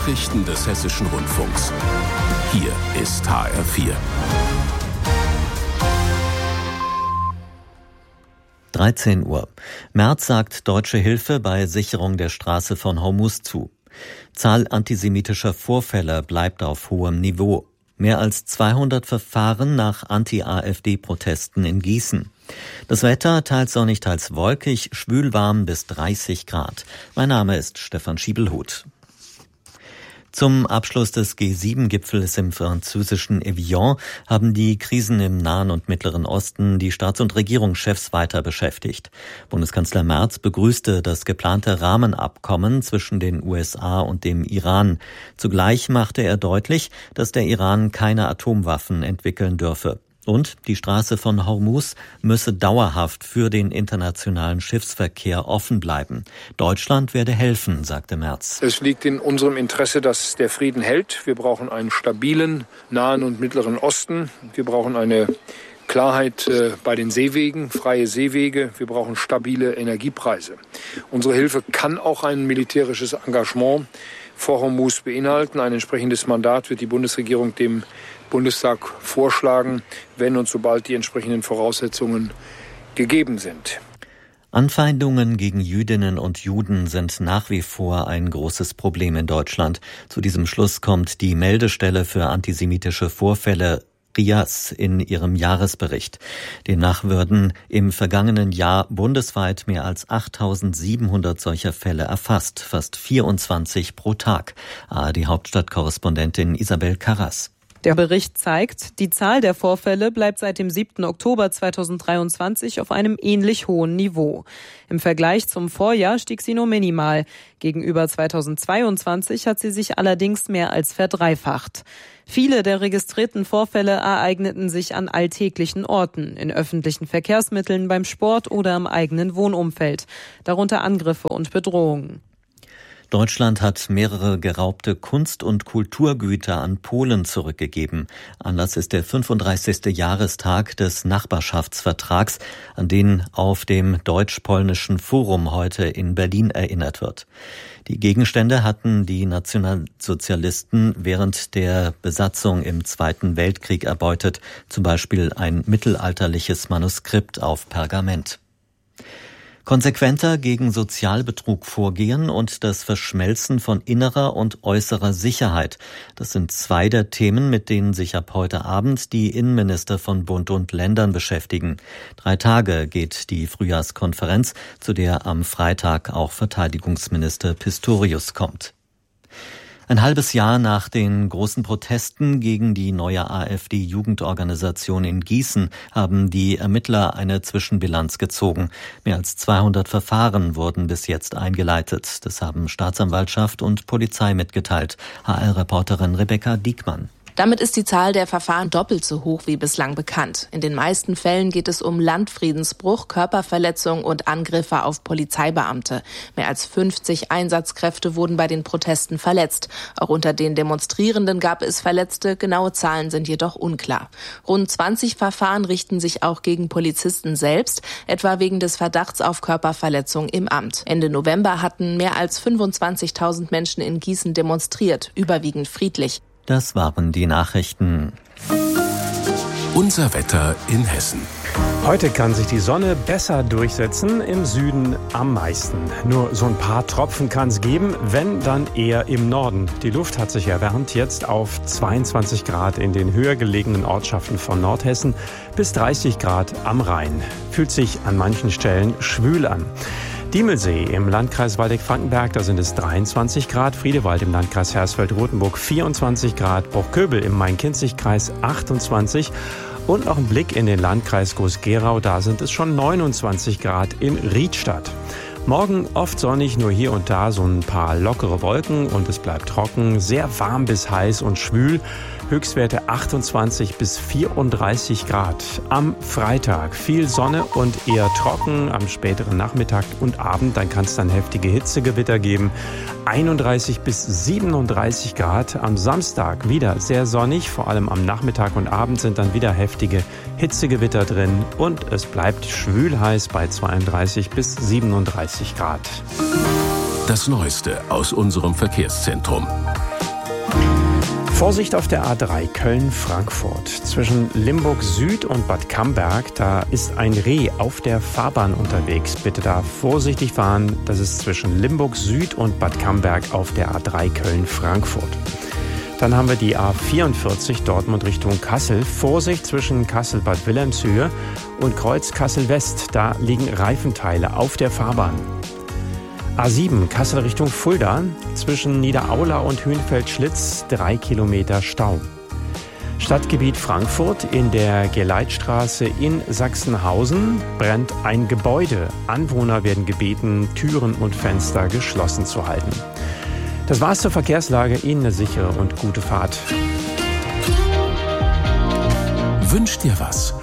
Nachrichten des Hessischen Rundfunks. Hier ist HR4. 13 Uhr. Merz sagt deutsche Hilfe bei Sicherung der Straße von Hormuz zu. Zahl antisemitischer Vorfälle bleibt auf hohem Niveau. Mehr als 200 Verfahren nach Anti-AfD-Protesten in Gießen. Das Wetter teils sonnig, teils wolkig, schwülwarm bis 30 Grad. Mein Name ist Stefan Schiebelhuth. Zum Abschluss des G7-Gipfels im französischen Evian haben die Krisen im Nahen und Mittleren Osten die Staats- und Regierungschefs weiter beschäftigt. Bundeskanzler Merz begrüßte das geplante Rahmenabkommen zwischen den USA und dem Iran. Zugleich machte er deutlich, dass der Iran keine Atomwaffen entwickeln dürfe. Und die Straße von Hormuz müsse dauerhaft für den internationalen Schiffsverkehr offen bleiben. Deutschland werde helfen, sagte Merz. Es liegt in unserem Interesse, dass der Frieden hält. Wir brauchen einen stabilen Nahen und Mittleren Osten. Wir brauchen eine Klarheit bei den Seewegen, freie Seewege. Wir brauchen stabile Energiepreise. Unsere Hilfe kann auch ein militärisches Engagement vor Hormuz beinhalten. Ein entsprechendes Mandat wird die Bundesregierung dem Bundestag vorschlagen, wenn und sobald die entsprechenden Voraussetzungen gegeben sind. Anfeindungen gegen Jüdinnen und Juden sind nach wie vor ein großes Problem in Deutschland. Zu diesem Schluss kommt die Meldestelle für antisemitische Vorfälle RIAS in ihrem Jahresbericht. Demnach würden im vergangenen Jahr bundesweit mehr als 8.700 solcher Fälle erfasst, fast 24 pro Tag. ARD-Hauptstadtkorrespondentin Isabel Karras. Der Bericht zeigt, die Zahl der Vorfälle bleibt seit dem 7. Oktober 2023 auf einem ähnlich hohen Niveau. Im Vergleich zum Vorjahr stieg sie nur minimal. Gegenüber 2022 hat sie sich allerdings mehr als verdreifacht. Viele der registrierten Vorfälle ereigneten sich an alltäglichen Orten, in öffentlichen Verkehrsmitteln, beim Sport oder im eigenen Wohnumfeld, darunter Angriffe und Bedrohungen. Deutschland hat mehrere geraubte Kunst- und Kulturgüter an Polen zurückgegeben. Anlass ist der 35. Jahrestag des Nachbarschaftsvertrags, an den auf dem Deutsch-Polnischen Forum heute in Berlin erinnert wird. Die Gegenstände hatten die Nationalsozialisten während der Besatzung im Zweiten Weltkrieg erbeutet, zum Beispiel ein mittelalterliches Manuskript auf Pergament. Konsequenter gegen Sozialbetrug vorgehen und das Verschmelzen von innerer und äußerer Sicherheit. Das sind zwei der Themen, mit denen sich ab heute Abend die Innenminister von Bund und Ländern beschäftigen. 3 Tage geht die Frühjahrskonferenz, zu der am Freitag auch Verteidigungsminister Pistorius kommt. Ein halbes Jahr nach den großen Protesten gegen die neue AfD-Jugendorganisation in Gießen haben die Ermittler eine Zwischenbilanz gezogen. Mehr als 200 Verfahren wurden bis jetzt eingeleitet. Das haben Staatsanwaltschaft und Polizei mitgeteilt. HR-Reporterin Rebecca Diekmann. Damit ist die Zahl der Verfahren doppelt so hoch wie bislang bekannt. In den meisten Fällen geht es um Landfriedensbruch, Körperverletzung und Angriffe auf Polizeibeamte. Mehr als 50 Einsatzkräfte wurden bei den Protesten verletzt. Auch unter den Demonstrierenden gab es Verletzte, genaue Zahlen sind jedoch unklar. Rund 20 Verfahren richten sich auch gegen Polizisten selbst, etwa wegen des Verdachts auf Körperverletzung im Amt. Ende November hatten mehr als 25.000 Menschen in Gießen demonstriert, überwiegend friedlich. Das waren die Nachrichten. Unser Wetter in Hessen. Heute kann sich die Sonne besser durchsetzen, im Süden am meisten. Nur so ein paar Tropfen kann es geben, wenn dann eher im Norden. Die Luft hat sich erwärmt, jetzt auf 22 Grad in den höher gelegenen Ortschaften von Nordhessen bis 30 Grad am Rhein. Fühlt sich an manchen Stellen schwül an. Diemelsee im Landkreis Waldeck-Frankenberg, da sind es 23 Grad, Friedewald im Landkreis Hersfeld-Rotenburg 24 Grad, Bruchköbel im Main-Kinzig-Kreis 28 und noch ein Blick in den Landkreis Groß-Gerau, da sind es schon 29 Grad in Riedstadt. Morgen oft sonnig, nur hier und da so ein paar lockere Wolken und es bleibt trocken, sehr warm bis heiß und schwül. Höchstwerte 28 bis 34 Grad. Am Freitag viel Sonne und eher trocken. Am späteren Nachmittag und Abend, dann kann es dann heftige Hitzegewitter geben. 31 bis 37 Grad. Am Samstag wieder sehr sonnig. Vor allem am Nachmittag und Abend sind dann wieder heftige Hitzegewitter drin. Und es bleibt schwül heiß bei 32 bis 37 Grad. Das Neueste aus unserem Verkehrszentrum. Vorsicht auf der A3 Köln-Frankfurt. Zwischen Limburg Süd und Bad Camberg, da ist ein Reh auf der Fahrbahn unterwegs. Bitte da vorsichtig fahren. Das ist zwischen Limburg Süd und Bad Camberg auf der A3 Köln-Frankfurt. Dann haben wir die A44 Dortmund Richtung Kassel. Vorsicht zwischen Kassel-Bad Wilhelmshöhe und Kreuz Kassel-West. Da liegen Reifenteile auf der Fahrbahn. A7 Kassel Richtung Fulda. Zwischen Niederaula und Hünfeld-Schlitz 3 Kilometer Stau. Stadtgebiet Frankfurt. In der Geleitstraße in Sachsenhausen brennt ein Gebäude. Anwohner werden gebeten, Türen und Fenster geschlossen zu halten. Das war's zur Verkehrslage. Ihnen eine sichere und gute Fahrt. Wünsch dir was?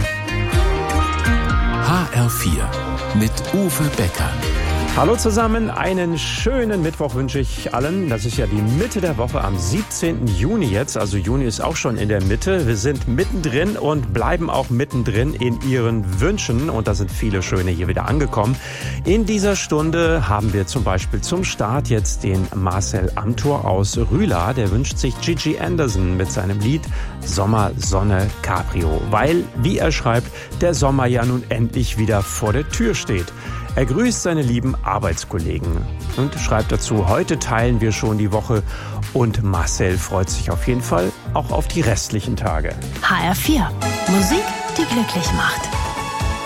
HR4 mit Uwe Becker. Hallo zusammen, einen schönen Mittwoch wünsche ich allen. Das ist ja die Mitte der Woche am 17. Juni jetzt. Also Juni ist auch schon in der Mitte. Wir sind mittendrin und bleiben auch mittendrin in Ihren Wünschen. Und da sind viele schöne hier wieder angekommen. In dieser Stunde haben wir zum Beispiel zum Start jetzt den Marcel Amthor aus Rühla. Der wünscht sich Gigi Anderson mit seinem Lied Sommer, Sonne, Cabrio. Weil, wie er schreibt, der Sommer ja nun endlich wieder vor der Tür steht. Er grüßt seine lieben Arbeitskollegen und schreibt dazu, heute teilen wir schon die Woche und Marcel freut sich auf jeden Fall auch auf die restlichen Tage. HR4, Musik, die glücklich macht.